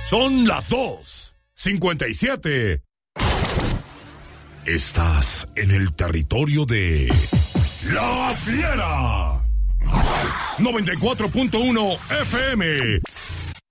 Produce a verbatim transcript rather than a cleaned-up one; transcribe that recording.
Son las dos cincuenta y siete. Estás en el territorio de La Fiera. noventa y cuatro punto uno F M.